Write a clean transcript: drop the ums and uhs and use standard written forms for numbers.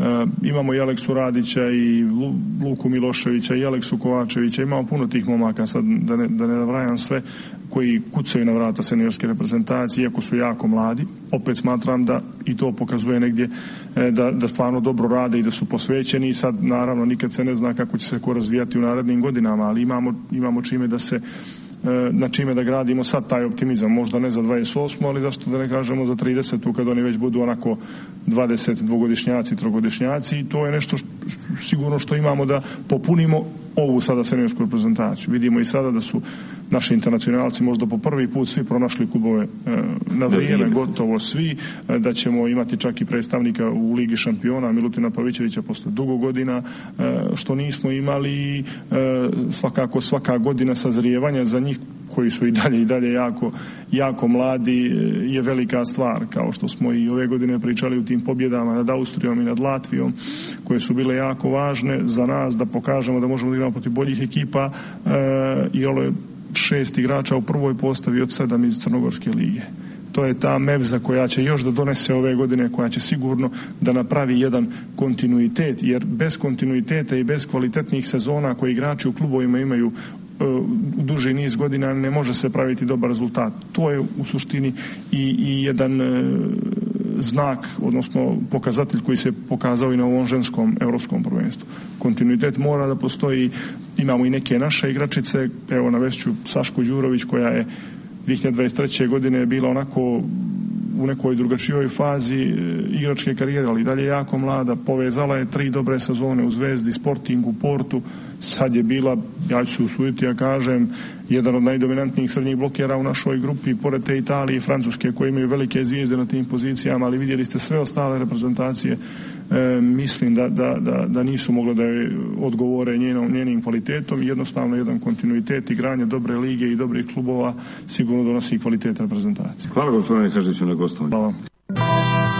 Imamo i Aleksu Radića i Luku Miloševića i Aleksu Kovačevića, imamo puno tih momaka, sad da ne nabrajam sve, koji kucaju na vrata seniorske reprezentacije, iako su jako mladi. Opet smatram da i to pokazuje negdje da stvarno dobro rade i da su posvećeni. Sad naravno nikad se ne zna kako će se ko razvijati u narednim godinama, ali imamo čime da se na čime da gradimo sad taj optimizam, možda ne za 28. ali zašto da ne kažemo za 30. kad oni već budu onako 22-godišnjaci, trogodišnjaci, i to je nešto sigurno što imamo da popunimo ovu sada seniorsku reprezentaciju. Vidimo i sada da su naši internacionalci možda po prvi put svi pronašli klubove na vrijeme, gotovo svi, da ćemo imati čak i predstavnika u Ligi šampiona Milutina Pavićevića posle dugo godina, što nismo imali. Svakako svaka godina sazrijevanja za njih koji su i dalje jako mladi je velika stvar, kao što smo i ove godine pričali u tim pobjedama nad Austrijom i nad Latvijom, koje su bile jako važne za nas da pokažemo da možemo da igramo protiv boljih ekipa. I ovo je 6 igrača u prvoj postavi od 7 iz Crnogorske lige. To je ta mevza koja će još da donese ove godine, koja će sigurno da napravi jedan kontinuitet, jer bez kontinuiteta i bez kvalitetnih sezona koje igrači u klubovima imaju u duži niz godina ne može se praviti dobar rezultat. To je u suštini i jedan znak, odnosno pokazatelj koji se pokazao i na ovom ženskom europskom prvenstvu. Kontinuitet mora da postoji. Imamo i neke naše igračice, evo navešću Sašku Đurović koja je 2023. godine bila onako u nekoj drugačijoj fazi igračke karijere, ali dalje jako mlada, povezala je 3 dobre sezone u Zvezdi, Sportingu, Portu, sad je bila, ja ću se usuditi ja kažem, jedan od najdominantnijih srednjih blokera u našoj grupi, pored te Italije i Francuske koje imaju velike zvijezde na tim pozicijama, ali vidjeli ste sve ostale reprezentacije, mislim da nisu mogle da odgovore njenim kvalitetom. Jednostavno jedan kontinuitet igranja dobre lige i dobrih klubova sigurno donosi kvalitet reprezentacije. Hvala gospodine Každiću na gostovanju. Hvala.